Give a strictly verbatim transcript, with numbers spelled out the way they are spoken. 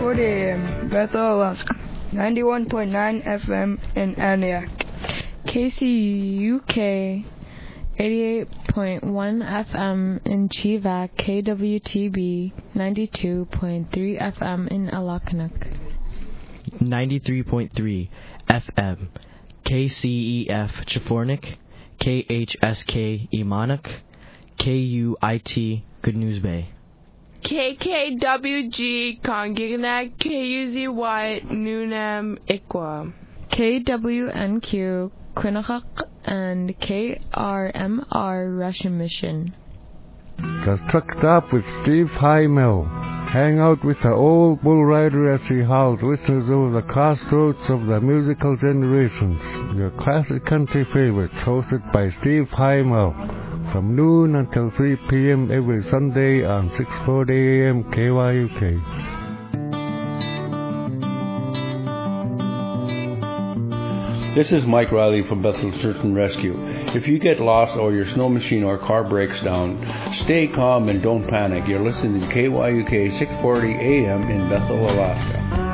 forty a.m. Bethel, Alaska. ninety-one point nine F M in Aniak. K C U K eighty-eight point one F M in Chivak. K W T B ninety-two point three F M in Alakanuk. ninety-three point three F M K C E F Chafornik, K H S K Imanak, K U I T Good News Bay. K K W G Kongignac, K U Z Y Nunam Ikwa. K W N Q Quinnipiac and K R M R Russian Mission. The Truck Stop with Steve Highmill. Hang out with the old bull rider as he howls, whistles over the crossroads of the musical generations. Your classic country favorites, hosted by Steve Highmill. From noon until three p.m. every Sunday on six forty a.m. K Y U K. This is Mike Riley from Bethel Search and Rescue. If you get lost or your snow machine or car breaks down, stay calm and don't panic. You're listening to K Y U K six forty A M in Bethel, Alaska.